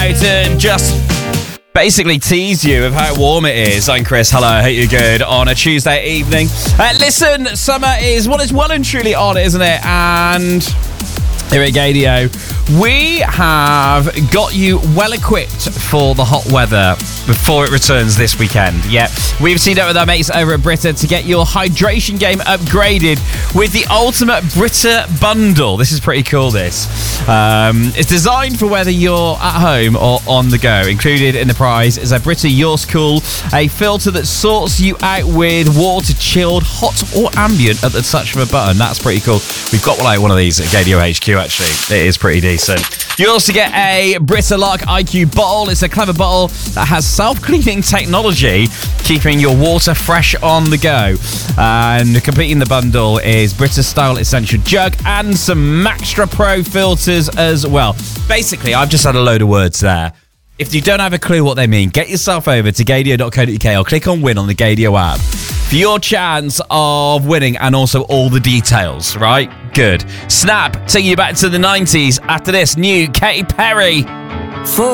out and just basically tease you of how warm it is. I'm Chris. Hello, I hope you're good on a Tuesday evening. Listen, summer is well and truly on, isn't it? And here at Gadio, we have got you well equipped for the hot weather before it returns this weekend. Yep, we've teamed up with our mates over at Brita to get your hydration game upgraded with the ultimate Brita bundle. This is pretty cool, this. It's designed for whether you're at home or on the go. Included in the prize is a Brita Yours Cool, a filter that sorts you out with water chilled, hot or ambient at the touch of a button. That's pretty cool. We've got one of these at Gadio HQ, actually. It is pretty decent. You also get a Brita Lark IQ bottle. It's a clever bottle that has self-cleaning technology, keeping your water fresh on the go. And completing the bundle is Brita Style Essential Jug and some Maxtra Pro filters as well. Basically, I've just had a load of words there. If you don't have a clue what they mean, get yourself over to gadio.co.uk or click on Win on the Gadio app for your chance of winning and also all the details, right? Good. Snap, taking you back to the 90s after this new Katy Perry.